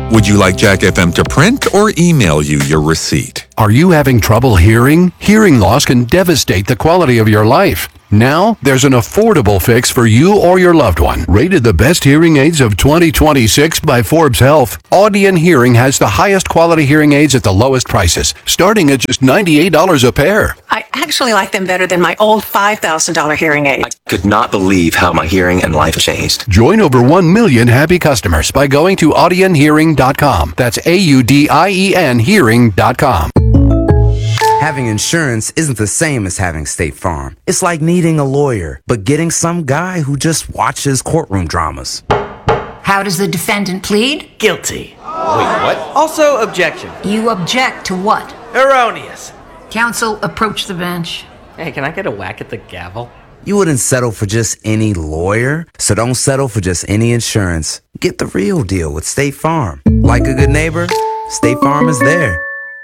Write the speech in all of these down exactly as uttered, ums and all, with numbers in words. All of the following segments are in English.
Would you like Jack F M to print or email you your receipt? Are you having trouble hearing? Hearing loss can devastate the quality of your life. Now, there's an affordable fix for you or your loved one. Rated the best hearing aids of twenty twenty-six by Forbes Health, Audion Hearing has the highest quality hearing aids at the lowest prices, starting at just ninety-eight dollars a pair. I actually like them better than my old five thousand dollars hearing aid. I could not believe how my hearing and life changed. Join over one million happy customers by going to audion hearing dot com. That's A U D I E N hearing dot com. Having insurance isn't the same as having State Farm. It's like needing a lawyer, but getting some guy who just watches courtroom dramas. How does the defendant plead? Guilty. Wait, what? Also, objection. You object to what? Erroneous. Counsel, approach the bench. Hey, can I get a whack at the gavel? You wouldn't settle for just any lawyer, so don't settle for just any insurance. Get the real deal with State Farm. Like a good neighbor, State Farm is there.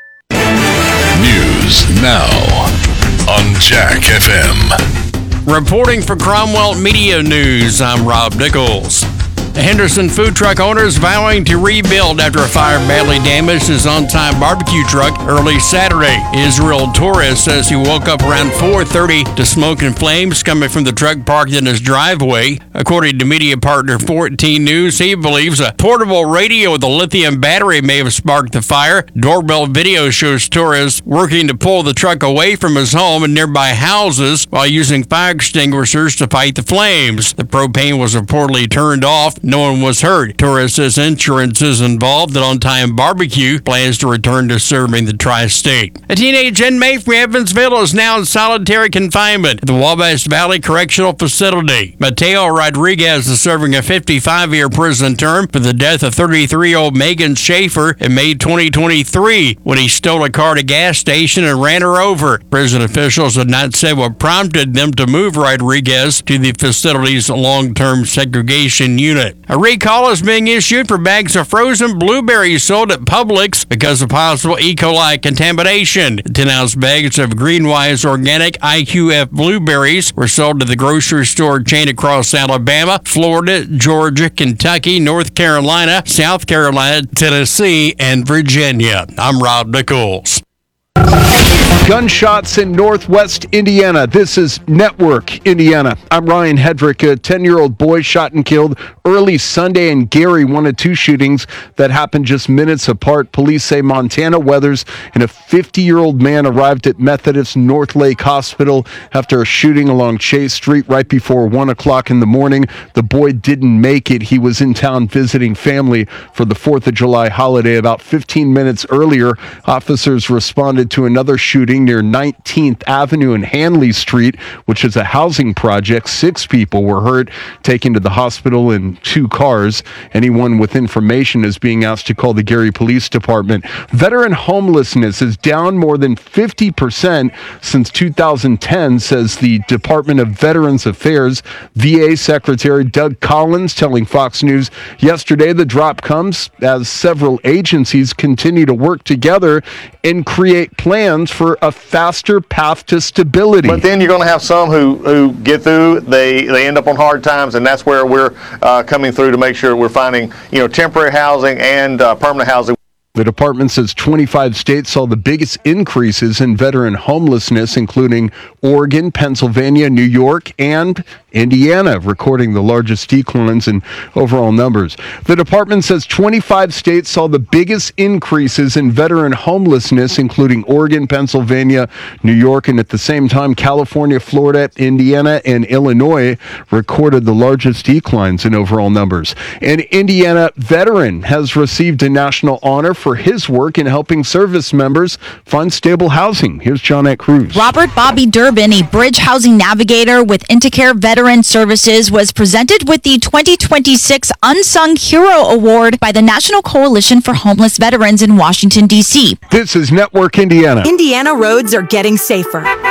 News now on Jack F M. Reporting for Cromwell Media News, I'm Rob Nichols. Henderson food truck owners vowing to rebuild after a fire badly damaged his on-time barbecue truck early Saturday. Israel Torres says he woke up around four thirty to smoke and flames coming from the truck parked in his driveway. According to media partner fourteen News, he believes a portable radio with a lithium battery may have sparked the fire. Doorbell video shows Torres working to pull the truck away from his home and nearby houses while using fire extinguishers to fight the flames. The propane was reportedly turned off. No one was hurt. Torres says insurance is involved and On Time Barbecue plans to return to serving the tri-state. A teenage inmate from Evansville is now in solitary confinement at the Wabash Valley Correctional Facility. Mateo Rodriguez is serving a fifty-five-year prison term for the death of thirty-three-year-old Megan Schaefer in May twenty twenty-three when he stole a car at a gas station and ran her over. Prison officials have not said what prompted them to move Rodriguez to the facility's long-term segregation unit. A recall is being issued for bags of frozen blueberries sold at Publix because of possible E. coli contamination. The ten-ounce bags of Greenwise Organic I Q F blueberries were sold to the grocery store chain across Alabama, Florida, Georgia, Kentucky, North Carolina, South Carolina, Tennessee, and Virginia. I'm Rob Nichols. Gunshots in northwest Indiana. This is Network Indiana. I'm Ryan Hedrick. A ten-year-old boy shot and killed early Sunday in Gary, one of two shootings that happened just minutes apart. Police say Montana Weathers and a fifty-year-old man arrived at Methodist North Lake Hospital after a shooting along Chase Street right before one o'clock in the morning. The boy didn't make it. He was in town visiting family for the fourth of July holiday. About fifteen minutes earlier, officers responded to another shooting near nineteenth Avenue and Hanley Street, which is a housing project. Six people were hurt, taken to the hospital in two cars. Anyone with information is being asked to call the Gary Police Department. Veteran homelessness is down more than fifty percent since two thousand ten, says the Department of Veterans Affairs. V A Secretary Doug Collins telling Fox News yesterday the drop comes as several agencies continue to work together and create plans for a faster path to stability. But then you're going to have some who, who get through, they, they end up on hard times, and that's where we're uh, coming through to make sure we're finding, you know, temporary housing and uh, permanent housing. The department says twenty-five states saw the biggest increases in veteran homelessness, including Oregon, Pennsylvania, New York, and Indiana, recording the largest declines in overall numbers. The department says twenty-five states saw the biggest increases in veteran homelessness, including Oregon, Pennsylvania, New York, and at the same time, California, Florida, Indiana, and Illinois recorded the largest declines in overall numbers. An Indiana veteran has received a national honor for his work in helping service members find stable housing. Here's Johnette Cruz. Robert Bobby Durbin, a bridge housing navigator with Intercare Veteran Services, was presented with the twenty twenty-six Unsung Hero Award by the National Coalition for Homeless Veterans in Washington, D C. This is Network Indiana. Indiana roads are getting safer.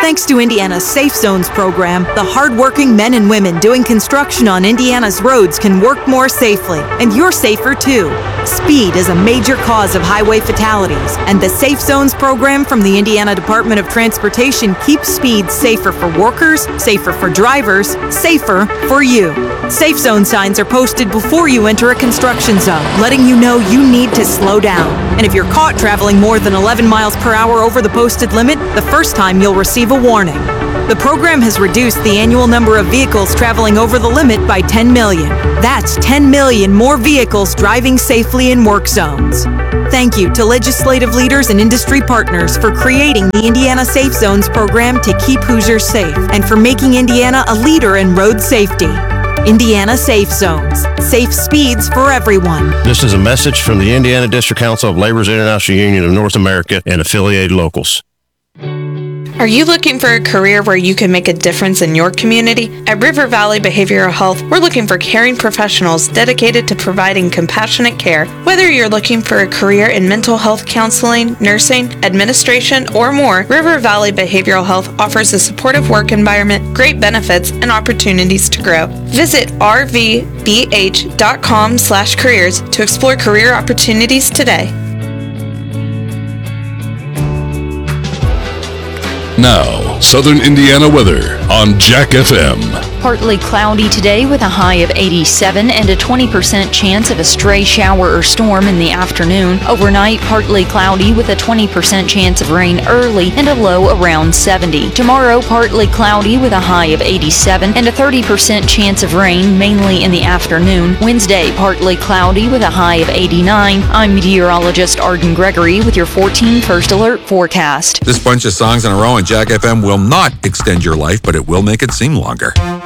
Thanks to Indiana's Safe Zones program, the hardworking men and women doing construction on Indiana's roads can work more safely, and you're safer too. Speed is a major cause of highway fatalities, and the Safe Zones program from the Indiana Department of Transportation keeps speed safer for workers, safer for drivers, safer for you. Safe Zone signs are posted before you enter a construction zone, letting you know you need to slow down. And if you're caught traveling more than eleven miles per hour over the posted limit, the first time you'll receive a warning. The program has reduced the annual number of vehicles traveling over the limit by ten million. That's ten million more vehicles driving safely in work zones. Thank you to legislative leaders and industry partners for creating the Indiana Safe Zones program to keep Hoosiers safe and for making Indiana a leader in road safety. Indiana Safe Zones. Safe speeds for everyone. This is a message from the Indiana District Council of Labor's International Union of North America and affiliated locals. Are you looking for a career where you can make a difference in your community? At River Valley Behavioral Health, we're looking for caring professionals dedicated to providing compassionate care. Whether you're looking for a career in mental health counseling, nursing, administration, or more, River Valley Behavioral Health offers a supportive work environment, great benefits, and opportunities to grow. Visit r v b h dot com slash careers to explore career opportunities today. Now, Southern Indiana weather on Jack F M. Partly cloudy today with a high of eighty-seven and a twenty percent chance of a stray shower or storm in the afternoon. Overnight, partly cloudy with a twenty percent chance of rain early and a low around seventy. Tomorrow, partly cloudy with a high of eighty-seven and a thirty percent chance of rain mainly in the afternoon. Wednesday, partly cloudy with a high of eighty-nine. I'm meteorologist Arden Gregory with your fourteen First Alert forecast. This bunch of songs in a row on Jack F M will not extend your life, but it will make it seem longer.